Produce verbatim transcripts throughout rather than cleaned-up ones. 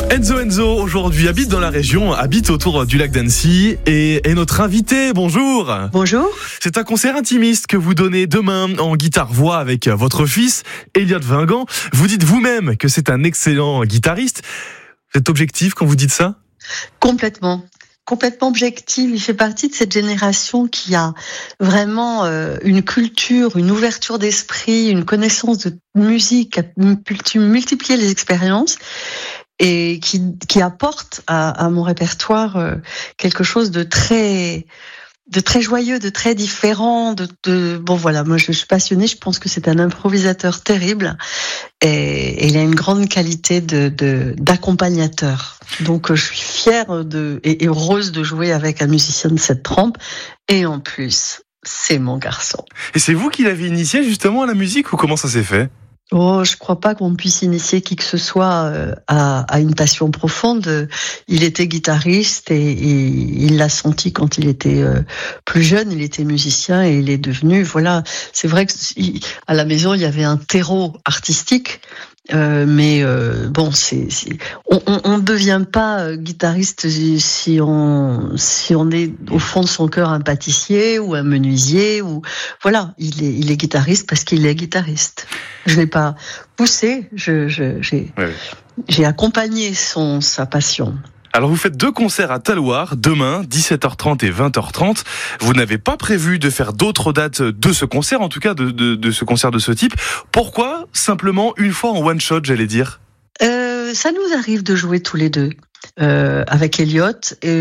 Enzo Enzo aujourd'hui habite dans la région, habite autour du lac d'Annecy et est notre invité. Bonjour. Bonjour. C'est un concert intimiste que vous donnez demain en guitare-voix avec votre fils, Elliot Vingan. Vous dites vous-même que c'est un excellent guitariste. Vous êtes objectif quand vous dites ça ? Complètement. Complètement objectif. Il fait partie de cette génération qui a vraiment euh, une culture, une ouverture d'esprit, une connaissance de musique, qui a multiplié les expériences et qui, qui apporte à, à mon répertoire euh, quelque chose de très... de très joyeux, de très différent, de, de bon voilà, moi je suis passionnée, je pense que c'est un improvisateur terrible et, et il a une grande qualité de, de d'accompagnateur. Donc je suis fière de et heureuse de jouer avec un musicien de cette trempe et en plus, c'est mon garçon. Et c'est vous qui l'avez initié justement à la musique ou comment ça s'est fait ? Oh, je crois pas qu'on puisse initier qui que ce soit à, à une passion profonde. Il était guitariste et, et il l'a senti quand il était plus jeune. Il était musicien et il est devenu, voilà. C'est vrai que à la maison il y avait un terreau artistique. Euh, mais euh, bon, c'est, c'est on, on, on ne devient pas euh, guitariste si on si on est au fond de son cœur un pâtissier ou un menuisier ou voilà, il est il est guitariste parce qu'il est guitariste. Je l'ai pas poussé, je, je j'ai ouais. j'ai accompagné son sa passion. Alors vous faites deux concerts à Talloires, demain, dix-sept heures trente et vingt heures trente. Vous n'avez pas prévu de faire d'autres dates de ce concert, en tout cas de, de, de ce concert de ce type. Pourquoi simplement une fois en one shot, j'allais dire ? euh, Ça nous arrive de jouer tous les deux. Euh, avec Elliot,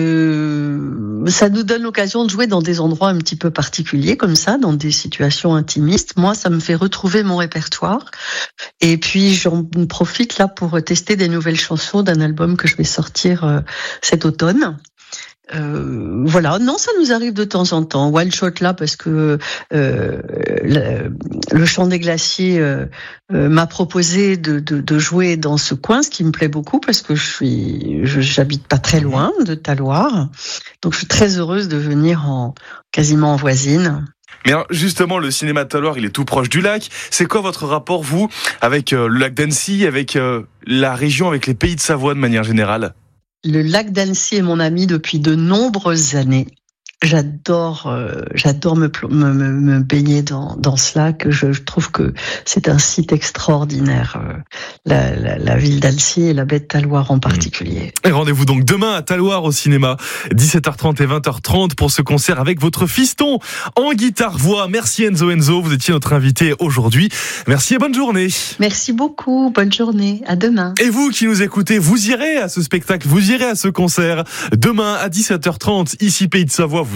euh, ça nous donne l'occasion de jouer dans des endroits un petit peu particuliers comme ça, dans des situations intimistes. Moi, ça me fait retrouver mon répertoire et puis j'en profite là pour tester des nouvelles chansons d'un album que je vais sortir euh, cet automne. Euh, voilà, non, ça nous arrive de temps en temps. One shot là parce que euh, le, le Chant des Glaciers euh, euh, m'a proposé de, de, de jouer dans ce coin, ce qui me plaît beaucoup parce que je suis, je, j'habite pas très loin de Talloires, donc je suis très heureuse de venir en quasiment en voisine. Mais alors, justement, le cinéma de Talloires, il est tout proche du lac. C'est quoi votre rapport, vous, avec euh, le lac d'Annecy, avec euh, la région, avec les pays de Savoie de manière générale ? Le lac d'Annecy est mon ami depuis de nombreuses années. J'adore, euh, j'adore me, me, me baigner dans, dans ce lac. Je, je trouve que c'est un site extraordinaire, euh, la, la, la ville d'Annecy et la baie de Talloires en particulier. Et rendez-vous donc demain à Talloires au cinéma, dix-sept heures trente et vingt heures trente pour ce concert avec votre fiston en guitare-voix. Merci Enzo Enzo, vous étiez notre invité aujourd'hui. Merci et bonne journée. Merci beaucoup, bonne journée, à demain. Et vous qui nous écoutez, vous irez à ce spectacle, vous irez à ce concert demain à dix-sept heures trente, ici Pays de Savoie.